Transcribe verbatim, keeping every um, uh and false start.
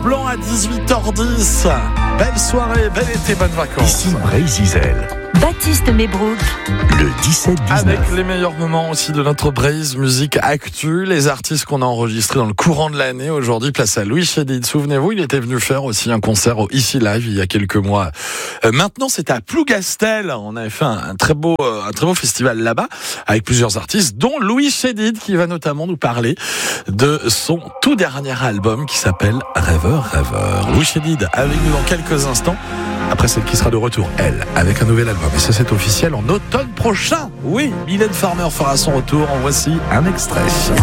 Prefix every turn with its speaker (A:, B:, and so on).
A: Blanc à dix-huit heures dix. Belle soirée, bel été, bonnes vacances.
B: Ici Brésil.
C: Baptiste Mebrook.
B: Le dix-sept dix-neuf.
A: Avec les meilleurs moments aussi de notre Braise Musique Actu, les artistes qu'on a enregistrés dans le courant de l'année. Aujourd'hui, place à Louis Chédid. Souvenez-vous, il était venu faire aussi un concert au Ici Live il y a quelques mois. Euh, maintenant, c'est à Plougastel. On avait fait un, un très beau, euh, un très beau festival là-bas avec plusieurs artistes, dont Louis Chédid, qui va notamment nous parler de son tout dernier album qui s'appelle Rêveur, Rêveur. Louis Chédid avec nous dans quelques instants. Après celle qui sera de retour, elle, avec un nouvel album. Et ça, c'est officiel en automne prochain. Oui, Mylène Farmer fera son retour. En voici un extrait.